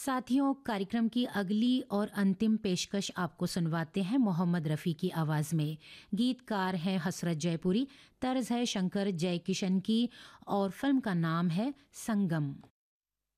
साथियों, कार्यक्रम की अगली और अंतिम पेशकश आपको सुनवाते हैं मोहम्मद रफ़ी की आवाज़ में। गीतकार हैं हसरत जयपुरी, तर्ज है शंकर जयकिशन की और फिल्म का नाम है संगम।